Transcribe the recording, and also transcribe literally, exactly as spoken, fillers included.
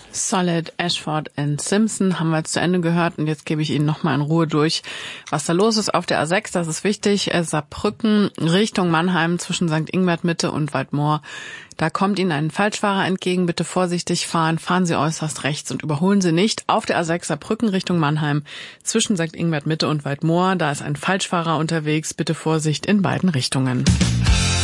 Solid, Ashford and Simpson haben wir jetzt zu Ende gehört und jetzt gebe ich Ihnen nochmal in Ruhe durch, was da los ist auf der A sechs, das ist wichtig. Saarbrücken Richtung Mannheim zwischen Sankt Ingbert Mitte und Waldmoor. Da kommt Ihnen ein Falschfahrer entgegen, bitte vorsichtig fahren, fahren Sie äußerst rechts und überholen Sie nicht. Auf der A sechs Saarbrücken Richtung Mannheim zwischen Sankt Ingbert Mitte und Waldmoor, da ist ein Falschfahrer unterwegs, bitte Vorsicht in beiden Richtungen.